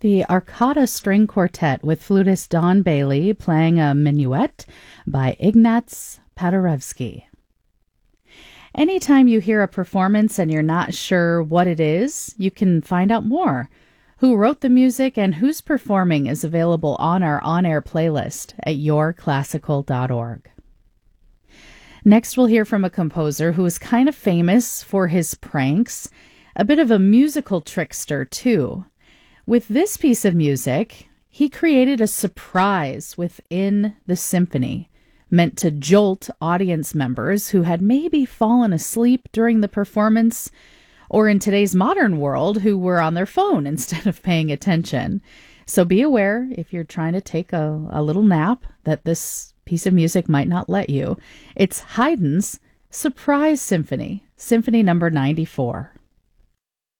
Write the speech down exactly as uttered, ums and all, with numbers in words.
the Arcata String Quartet with flutist Don Bailey playing a minuet by Ignaz Paderewski. Anytime you hear a performance and you're not sure what it is, you can find out more. Who wrote the music and who's performing is available on our on-air playlist at your classical dot org. Next, we'll hear from a composer who is kind of famous for his pranks, a bit of a musical trickster, too. With this piece of music, he created a surprise within the symphony, meant to jolt audience members who had maybe fallen asleep during the performance, or in today's modern world, who were on their phone instead of paying attention. So be aware, if you're trying to take a, a little nap, that this piece of music might not let you. It's Haydn's Surprise Symphony, Symphony number ninety-four.